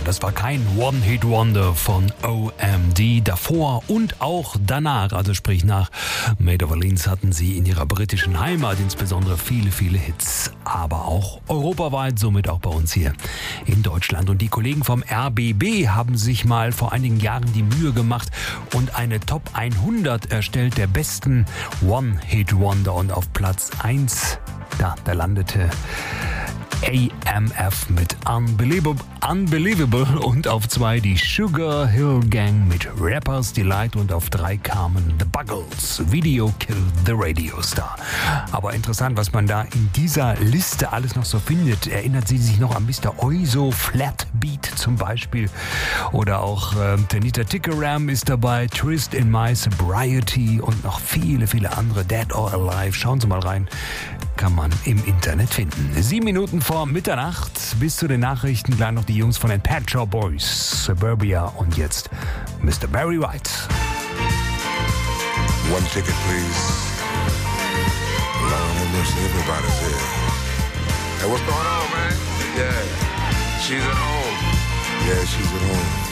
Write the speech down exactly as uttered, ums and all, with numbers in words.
Das war kein One-Hit-Wonder von O M D. Davor und auch danach, also sprich nach Made of Orleans, hatten sie in ihrer britischen Heimat insbesondere viele, viele Hits. Aber auch europaweit, somit auch bei uns hier in Deutschland. Und die Kollegen vom R B B haben sich mal vor einigen Jahren die Mühe gemacht und eine Top hundert erstellt der besten One-Hit-Wonder. Und auf Platz eins, da, da landete A M F mit Unbelievable, Unbelievable und auf zwei die Sugar Hill Gang mit Rapper's Delight und auf drei kamen The Buggles, Video Kill the Radio Star. Aber interessant, was man da in dieser Liste alles noch so findet. Erinnert sie sich noch an Mister Oizo, Flatbeat zum Beispiel oder auch äh, Tanita Tikaram ist dabei, Twist in My Sobriety und noch viele, viele andere, Dead or Alive. Schauen Sie mal rein, kann man im Internet finden. Sieben Minuten vor Mitternacht, bis zu den Nachrichten gleich noch die Jungs von den Pet Shop Boys, Suburbia und jetzt Mister Barry White. One ticket, please. Lord have mercy, everybody's here. Hey, what's going on, man? Yeah, she's at home. Yeah, she's at home.